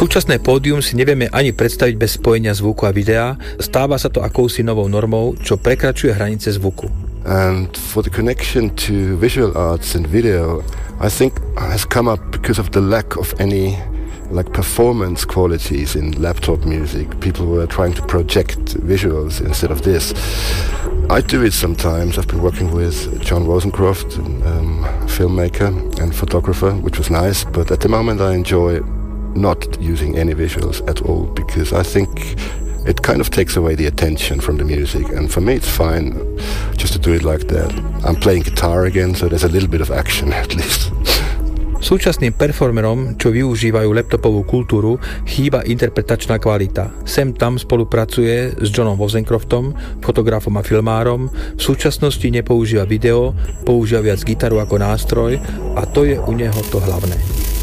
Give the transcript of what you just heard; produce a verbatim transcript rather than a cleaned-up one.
Súčasné pódium si nevieme ani predstaviť bez spojenia zvuku a videa. Stáva sa to akousi novou normou, čo prekračuje hranice zvuku. And for the connection to visual arts and video, I think has come up because of the lack of any like performance qualities in laptop music. People were trying to project visuals instead of this. I do it sometimes. I've been working with John Rosencroft, um, filmmaker and photographer, which was nice, but at the moment I enjoy not using any visuals at all, because I think it kind of takes away the attention from the music, and for me it's fine just to do it like that. I'm playing guitar again, so there's a little bit of action at least. Súčasným performerom, čo využívajú laptopovú kultúru, chýba interpretačná kvalita. Sem tam spolupracuje s Johnom Rosencroftom, fotografom a filmárom, v súčasnosti nepoužíva video, používa viac gitaru ako nástroj a to je u neho to hlavné.